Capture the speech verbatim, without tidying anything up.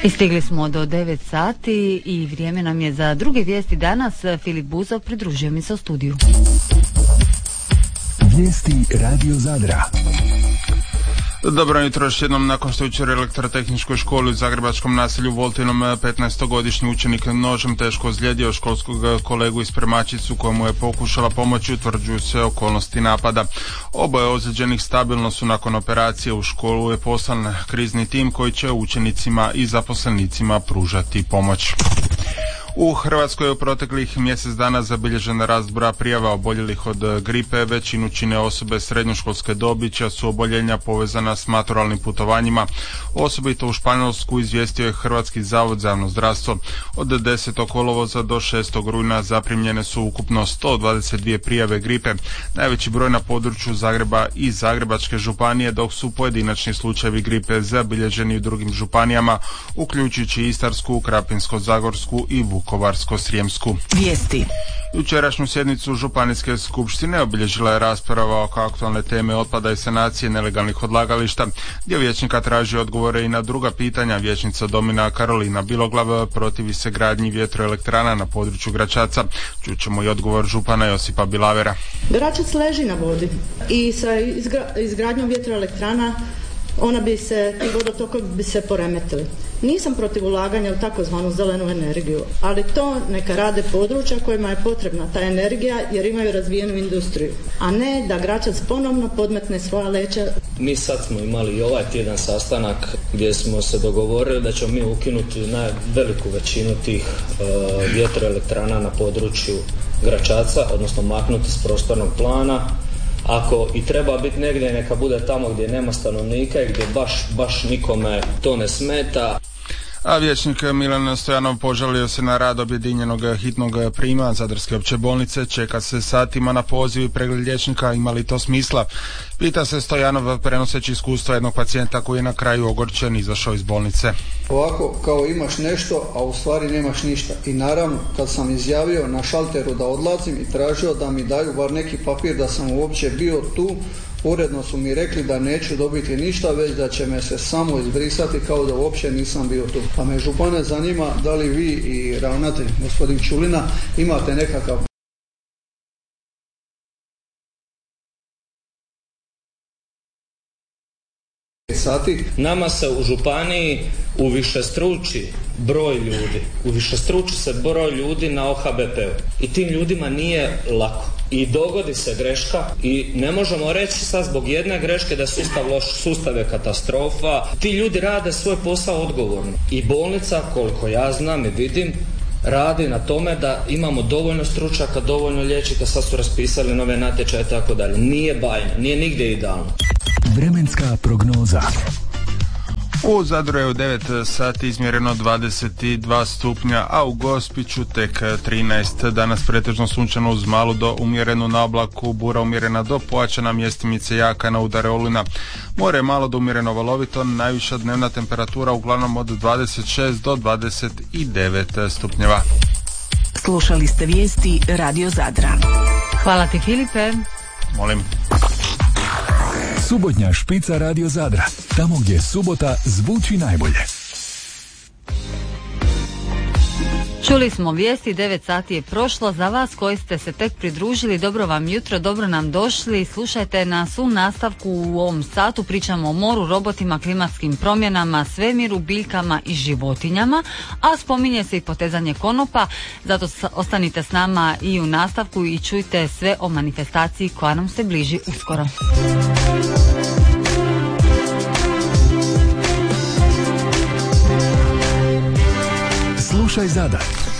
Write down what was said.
I stigli smo do devet sati i vrijeme nam je za druge vijesti danas. Filip Buzov pridružio mi se u studiju. Vijesti Radio Zadra. Dobro jutro još jednom. Nakon što jučer u elektrotehničkoj školi u zagrebačkom naselju Voltinom petnaestogodišnji učenik nožem teško ozlijedio školskog kolegu i spremačicu kojemu je pokušala pomoći, utvrđuju se okolnosti napada. Oboje ozlijeđenih stabilno su. Nakon operacije u školu je poslan krizni tim koji će učenicima i zaposlenicima pružati pomoć. U Hrvatskoj je u proteklih mjesec dana zabilježen rast broja prijava oboljelih od gripe. Većinu čine osobe srednjoškolske dobi čija su oboljenja povezana s maturalnim putovanjima. Osobito u Španjolsku izvijestio je Hrvatski zavod za javno zdravstvo. Od desetog kolovoza do šestog rujna zaprimljene su ukupno sto dvadeset dvije prijave gripe. Najveći broj na području Zagreba i Zagrebačke županije, dok su pojedinačni slučajevi gripe zabilježeni u drugim županijama, uključujući Istarsku, Krapinsko-zagorsku i Vukovarsko-srijemsku. Vijesti. Jučerašnju sjednicu Županijske skupštine obilježila je rasprava oko aktualne teme otpada i sanacije nelegalnih odlagališta, gdje vijećnika traži odgovore i na druga pitanja. Vijećnica Domina Karolina Biloglav protivi se gradnji vjetroelektrana na području Gračaca. Čućemo i odgovor župana Josipa Bilavera. Gračac leži na vodi i sa izgra- izgradnjom vjetroelektrana ona bi se, ti vodotokovi bi se poremetili. Nisam protiv ulaganja u takozvanu zelenu energiju, ali to neka rade područja kojima je potrebna ta energija jer imaju razvijenu industriju, a ne da Gračac ponovno podmetne svoja leća. Mi sad smo imali i ovaj tjedan sastanak gdje smo se dogovorili da ćemo mi ukinuti na veliku većinu tih uh, vjetroelektrana na području Gračaca, odnosno maknuti s prostornog plana. Ako i treba biti negdje, neka bude tamo gdje nema stanovnika i gdje baš, baš nikome to ne smeta. A vijećnik Milan Stojanov požalio se na rad objedinjenog hitnog prijema Zadarske opće bolnice. Čeka se satima na poziv i pregled liječnika. Ima li to smisla? Pita se Stojanov prenoseći iskustva jednog pacijenta koji je na kraju ogorčen izašao iz bolnice. Ovako, kao imaš nešto, a u stvari nemaš ništa. I naravno, kad sam izjavio na šalteru da odlazim i tražio da mi daju bar neki papir da sam uopće bio tu, uredno su mi rekli da neću dobiti ništa, već da će me se samo izbrisati kao da uopće nisam bio tu. Pa me, župane, zanima da li vi i ravnatelj, gospodin Čulina, imate nekakav sati. Nama se u županiji uvišestruči broj ljudi, uvišestruči se broj ljudi na O H B P-u i tim ljudima nije lako. I dogodi se greška i ne možemo reći sad zbog jedne greške da je sustav loš, sustav je katastrofa. Ti ljudi rade svoj posao odgovorno i bolnica, koliko ja znam i vidim, radi na tome da imamo dovoljno stručnjaka, dovoljno liječnika, sad su raspisali nove natječaje i tako dalje. Nije bajno, nije nigdje idealno. Vremenska prognoza. U Zadru je u devet sati izmjereno dvadeset dva stupnja, a u Gospiću tek trinaest. Danas pretežno sunčano uz malu do umjerenu na oblaku, bura umjerena do pojačana, mjestimice jaka na udare olujna. More je malo do umjereno valovito, najviša dnevna temperatura uglavnom od dvadeset šest do dvadeset devet stupnjeva. Slušali ste vijesti Radio Zadra. Hvala ti, Filipe. Molim. Subotnja špica Radio Zadra. Tamo gdje subota zvuči najbolje. Čuli smo vijesti, devet sati je prošlo. Za vas koji ste se tek pridružili, dobro vam jutro, dobro nam došli. Slušajte nas u nastavku u ovom satu. Pričamo o moru, robotima, klimatskim promjenama, svemiru, biljkama i životinjama, a spominje se i potezanje konopa. Zato ostanite s nama i u nastavku i čujte sve o manifestaciji koja nam se bliži uskoro. Slušaj Zadar.